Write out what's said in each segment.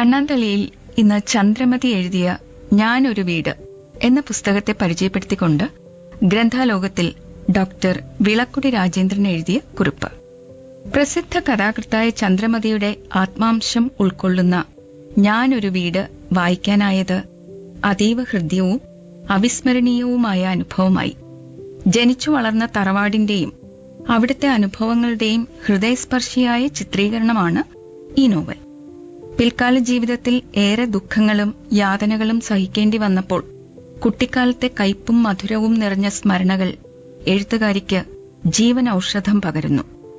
കണ്ണാന്തളിയിൽ ഇന്ന് ചന്ദ്രമതി എഴുതിയ ഞാനൊരു വീട് എന്ന പുസ്തകത്തെ പരിചയപ്പെടുത്തിക്കൊണ്ട് ഗ്രന്ഥാലോകത്തിൽ ഡോക്ടർ വിളക്കുടി രാജേന്ദ്രൻ എഴുതിയ കുറിപ്പ്. പ്രസിദ്ധ കഥാകൃത്തായ ചന്ദ്രമതിയുടെ ആത്മാംശം ഉൾക്കൊള്ളുന്ന ഞാനൊരു വീട് വായിക്കാനായത് അതീവ ഹൃദ്യവും അവിസ്മരണീയവുമായ അനുഭവമായി. ജനിച്ചു വളർന്ന തറവാടിന്റെയും അവിടുത്തെ അനുഭവങ്ങളുടെയും ഹൃദയസ്പർശിയായ ചിത്രീകരണമാണ് ഈ നോവൽ. പിൽക്കാല ജീവിതത്തിൽ ഏറെ ദുഃഖങ്ങളും യാതനകളും സഹിക്കേണ്ടി വന്നപ്പോൾ കുട്ടിക്കാലത്തെ കയ്പും മധുരവും നിറഞ്ഞ സ്മരണകൾ എഴുത്തുകാരിക്ക് ജീവൻ ഔഷധം പകരുന്നു.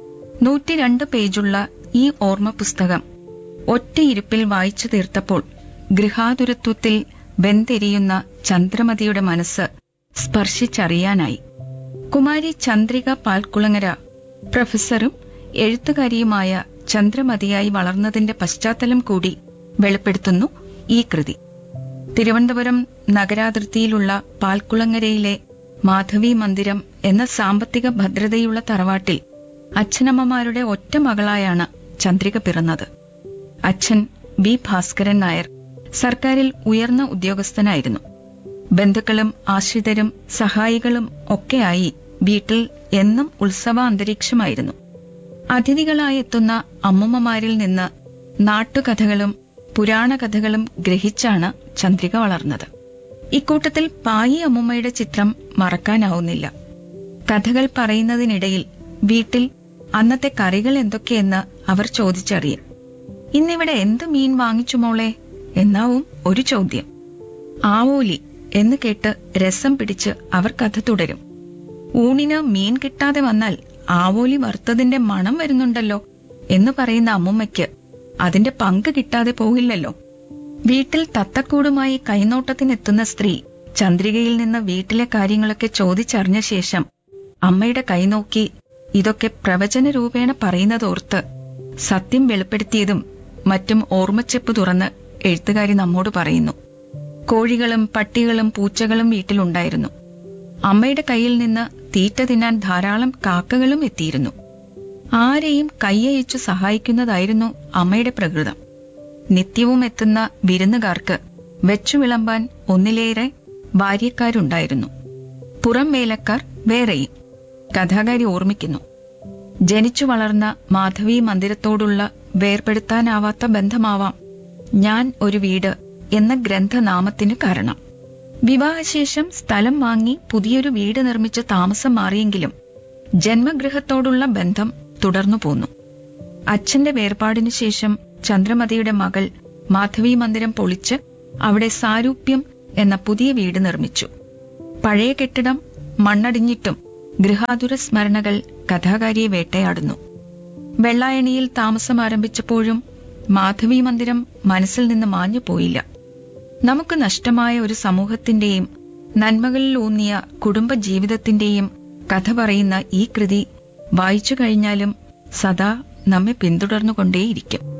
102 പേജുള്ള ഈ ഓർമ്മ പുസ്തകം ഒറ്റയിരുപ്പിൽ വായിച്ചു തീർത്തപ്പോൾ ഗൃഹാതുരത്വത്തിൽ വെന്തെരിയുന്ന ചന്ദ്രമതിയുടെ മനസ്സ് സ്പർശിച്ചറിയാനായി. കുമാരി ചന്ദ്രിക പാൽക്കുളങ്ങര പ്രൊഫസറും എഴുത്തുകാരിയുമായ ചന്ദ്രമതിയായി വളർന്നതിന്റെ പശ്ചാത്തലം കൂടി വെളിപ്പെടുത്തുന്നു ഈ കൃതി. തിരുവനന്തപുരം നഗരാതിർത്തിയിലുള്ള പാൽക്കുളങ്ങരയിലെ മാധവി മന്ദിരം എന്ന സാമ്പത്തിക ഭദ്രതയുള്ള തറവാട്ടിൽ അച്ഛനമ്മമാരുടെ ഒറ്റ മകളായാണ് ചന്ദ്രിക പിറന്നത്. അച്ഛൻ വി ഭാസ്കരൻ നായർ സർക്കാരിൽ ഉയർന്ന ഉദ്യോഗസ്ഥനായിരുന്നു. ബന്ധുക്കളും ആശ്രിതരും സഹായികളും ഒക്കെയായി വീട്ടിൽ എന്നും ഉത്സവ അന്തരീക്ഷമായിരുന്നു. അതിഥികളായി എത്തുന്ന അമ്മൂമ്മമാരിൽ നിന്ന് നാട്ടുകഥകളും പുരാണകഥകളും ഗ്രഹിച്ചാണ് ചന്ദ്രിക വളർന്നത്. ഇക്കൂട്ടത്തിൽ പായി അമ്മൂമ്മയുടെ ചിത്രം മറക്കാനാവുന്നില്ല. കഥകൾ പറയുന്നതിനിടയിൽ വീട്ടിൽ അന്നത്തെ കറികൾ എന്തൊക്കെയെന്ന് അവർ ചോദിച്ചറിയും. ഇന്നിവിടെ എന്ത് മീൻ വാങ്ങിച്ചു മോളെ എന്നാവും ഒരു ചോദ്യം. ആവോലി എന്ന് കേട്ട് രസം പിടിച്ച് അവർ കഥ തുടരും. ഊണിന് മീൻ കിട്ടാതെ വന്നാൽ ആവോലി വറുത്തതിന്റെ മണം വരുന്നുണ്ടല്ലോ എന്ന് പറയുന്ന അമ്മുമ്മയ്ക്ക് അതിന്റെ പങ്ക് കിട്ടാതെ പോകില്ലല്ലോ. വീട്ടിൽ തത്തക്കൂടുമായി കൈനോട്ടത്തിനെത്തുന്ന സ്ത്രീ ചന്ദ്രികയിൽ നിന്ന് വീട്ടിലെ കാര്യങ്ങളൊക്കെ ചോദിച്ചറിഞ്ഞ ശേഷം അമ്മയുടെ കൈനോക്കി ഇതൊക്കെ പ്രവചന രൂപേണ പറയുന്നതോർത്ത് സത്യം വെളിപ്പെടുത്തിയതും മറ്റും ഓർമ്മച്ചെപ്പ് തുറന്ന് എഴുത്തുകാരി നമ്മോട് പറയുന്നു. കോഴികളും പട്ടികളും പൂച്ചകളും വീട്ടിലുണ്ടായിരുന്നു. അമ്മയുടെ കയ്യിൽ നിന്ന് തീറ്റ തിന്നാൻ ധാരാളം കാക്കകളും എത്തിയിരുന്നു. ആരെയും കൈയയച്ചു സഹായിക്കുന്നതായിരുന്നു അമ്മയുടെ പ്രകൃതം. നിത്യവും എത്തുന്ന വിരുന്നുകാർക്ക് വെച്ചു വിളമ്പാൻ ഒന്നിലേറെ ഭാര്യക്കാരുണ്ടായിരുന്നു. പുറം വേലക്കാർ വേറെയും. കഥാകാരി ഓർമ്മിക്കുന്നു. ജനിച്ചു വളർന്ന മാധവി മന്ദിരത്തോടുള്ള വേർപെടുത്താനാവാത്ത ബന്ധമാവാം ഞാൻ ഒരു വീട് എന്ന ഗ്രന്ഥനാമത്തിന് കാരണം. വിവാഹശേഷം സ്ഥലം വാങ്ങി പുതിയൊരു വീട് നിർമ്മിച്ച് താമസം മാറിയെങ്കിലും ജന്മഗൃഹത്തോടുള്ള ബന്ധം തുടർന്നു പോന്നു. അച്ഛന്റെ വേർപാടിനു ശേഷം ചന്ദ്രമതിയുടെ മകൾ മാധവി മന്ദിരം പൊളിച്ച് അവിടെ സാരൂപ്യം എന്ന പുതിയ വീട് നിർമ്മിച്ചു. പഴയ കെട്ടിടം മണ്ണടിഞ്ഞിട്ടും ഗൃഹാതുര സ്മരണകൾ കഥാകാരിയെ വേട്ടയാടുന്നു. വെള്ളായണിയിൽ താമസം ആരംഭിച്ചപ്പോഴും മാധവി മന്ദിരം മനസ്സിൽ നിന്ന് മാഞ്ഞു പോയില്ല. നമുക്ക് നഷ്ടമായ ഒരു സമൂഹത്തിന്റെയും നന്മകളിലൂന്നിയ കുടുംബജീവിതത്തിന്റെയും കഥ പറയുന്ന ഈ കൃതി വായിച്ചു കഴിഞ്ഞാലും സദാ നമ്മെ പിന്തുടർന്നുകൊണ്ടേയിരിക്കും.